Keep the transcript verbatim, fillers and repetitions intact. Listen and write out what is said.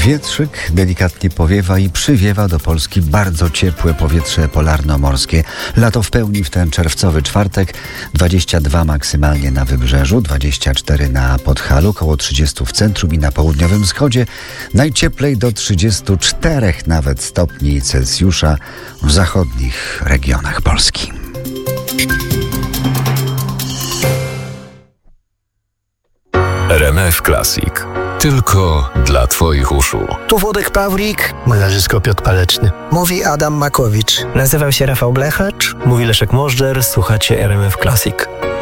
Wietrzyk delikatnie powiewa i przywiewa do Polski bardzo ciepłe powietrze polarno-morskie. Lato w pełni w ten czerwcowy czwartek. dwadzieścia dwa maksymalnie na wybrzeżu, dwadzieścia cztery na Podhalu, około trzydzieści w centrum i na południowym wschodzie. Najcieplej do trzydziestu czterech nawet stopni Celsjusza w zachodnich regionach Polski. R M F Classic. Tylko dla Twoich uszu. Tu Włodek Pawlik. Monarzysko Piotr Paleczny. Mówi Adam Makowicz. Nazywam się Rafał Blechacz. Mówi Leszek Możdżer. Słuchacie R M F Classic.